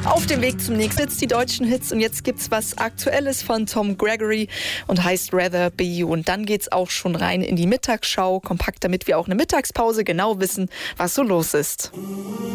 Auf dem Weg zum nächsten Hits, die deutschen Hits. Und jetzt gibt's was Aktuelles von Tom Gregory und heißt Rather Be You. Und dann geht's auch schon rein in die Mittagsschau. Kompakt, damit wir auch eine Mittagspause genau wissen, was so los ist.